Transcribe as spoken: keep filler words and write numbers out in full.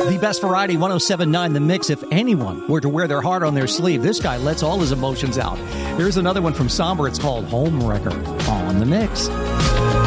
The best variety, one oh seven point nine The Mix. If anyone were to wear their heart on their sleeve, this guy lets all his emotions out. Here's another one from Somber. It's called Home Wrecker on The Mix.